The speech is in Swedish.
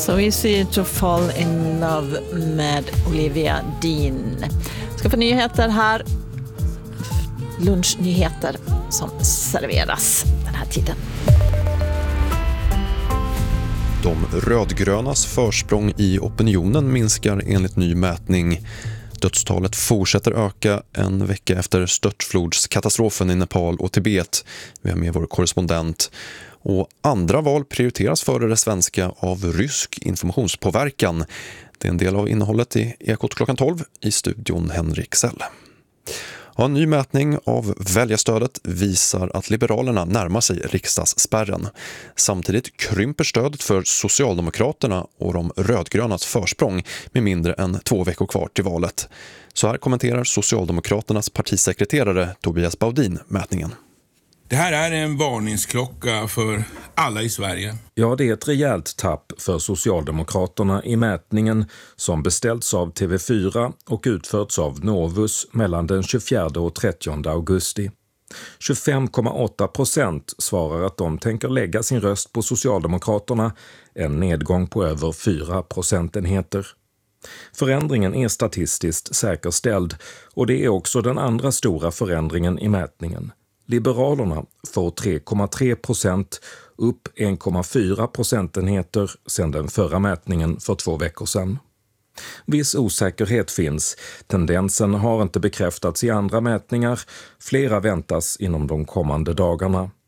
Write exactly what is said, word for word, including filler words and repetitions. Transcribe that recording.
So easy to fall in love med Olivia Dean. Ska få nyheter här. Lunchnyheter som serveras den här tiden. De rödgrönas försprång i opinionen minskar enligt ny mätning. Dödstalet fortsätter öka en vecka efter störtflodskatastrofen i Nepal och Tibet. Vi har med vår korrespondent. Och andra val prioriteras före det svenska av rysk informationspåverkan. Det är en del av innehållet i Ekot klockan tolv i studion Henrik Sell. Ja, en ny mätning av väljarstödet visar att Liberalerna närmar sig riksdagsspärren. Samtidigt krymper stödet för Socialdemokraterna och de rödgrönas försprång med mindre än två veckor kvar till valet. Så här kommenterar Socialdemokraternas partisekreterare Tobias Baudin mätningen. Det här är en varningsklocka för alla i Sverige. Ja, det är ett rejält tapp för Socialdemokraterna i mätningen som beställts av T V fyra och utförts av Novus mellan den tjugofjärde och trettionde augusti. tjugofem komma åtta procent svarar att de tänker lägga sin röst på Socialdemokraterna, en nedgång på över fyra procentenheter. Förändringen är statistiskt säkerställd och det är också den andra stora förändringen i mätningen. Liberalerna får tre komma tre procent, upp en komma fyra procentenheter sedan den förra mätningen för två veckor sedan. Viss osäkerhet finns. Tendensen har inte bekräftats i andra mätningar. Flera väntas inom de kommande dagarna.